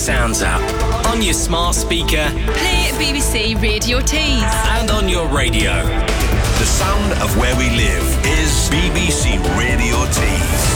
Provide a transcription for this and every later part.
Sounds up. On your smart speaker. Play BBC Radio Tees. And on your radio. The sound of where we live is BBC Radio Tees.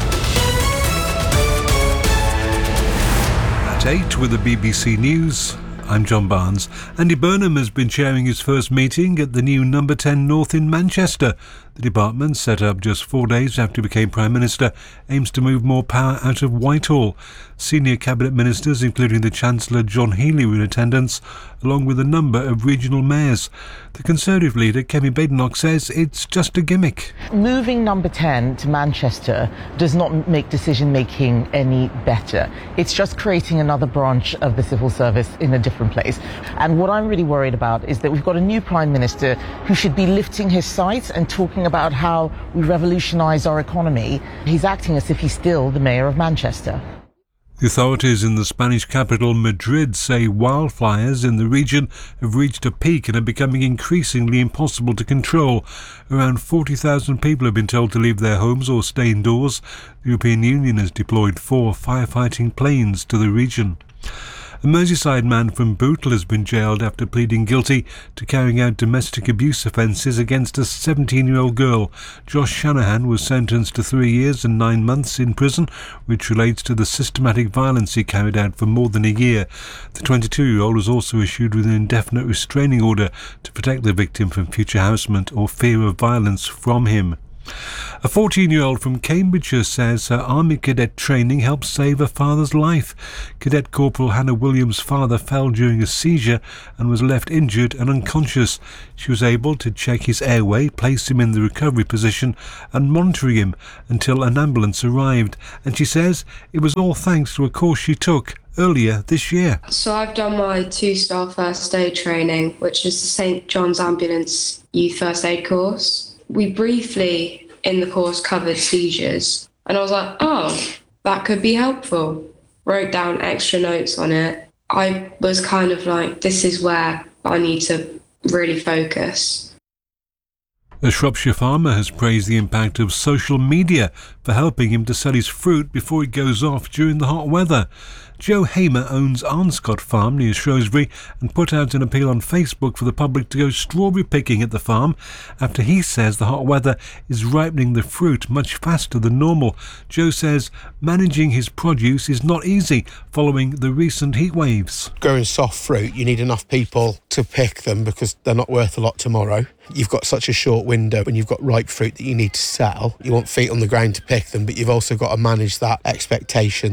At 8 with the BBC News, I'm John Barnes. Andy Burnham has been chairing his first meeting at the new Number 10 North in Manchester. The department, set up just 4 days after he became Prime Minister, aims to move more power out of Whitehall. Senior cabinet ministers, including the Chancellor John Healey, were in attendance, along with a number of regional mayors. The Conservative leader, Kemi Badenoch, says it's just a gimmick. Moving Number 10 to Manchester does not make decision-making any better. It's just creating another branch of the civil service in a different place. And what I'm really worried about is that we've got a new Prime Minister who should be lifting his sights and talking about how we revolutionise our economy. He's acting as if he's still the Mayor of Manchester. The authorities in the Spanish capital, Madrid, say wildfires in the region have reached a peak and are becoming increasingly impossible to control. Around 40,000 people have been told to leave their homes or stay indoors. The European Union has deployed 4 firefighting planes to the region. A Merseyside man from Bootle has been jailed after pleading guilty to carrying out domestic abuse offences against a 17-year-old girl. Josh Shanahan was sentenced to 3 years and 9 months in prison, which relates to the systematic violence he carried out for more than a year. The 22-year-old was also issued with an indefinite restraining order to protect the victim from future harassment or fear of violence from him. A 14-year-old from Cambridgeshire says her Army cadet training helped save her father's life. Cadet Corporal Hannah Williams' father fell during a seizure and was left injured and unconscious. She was able to check his airway, place him in the recovery position and monitor him until an ambulance arrived. And she says it was all thanks to a course she took earlier this year. So I've done my 2-star first aid training, which is the St John's Ambulance Youth First Aid course. We briefly in the course covered seizures, and I was like, oh, that could be helpful. Wrote down extra notes on it. I was kind of like, this is where I need to really focus. A Shropshire farmer has praised the impact of social media for helping him to sell his fruit before it goes off during the hot weather. Joe Hamer owns Arnscott Farm near Shrewsbury and put out an appeal on Facebook for the public to go strawberry picking at the farm after he says the hot weather is ripening the fruit much faster than normal. Joe says managing his produce is not easy following the recent heat waves. Growing soft fruit, you need enough people to pick them because they're not worth a lot tomorrow. You've got such a short window when you've got ripe fruit that you need to sell. You want feet on the ground to pick them, but you've also got to manage that expectation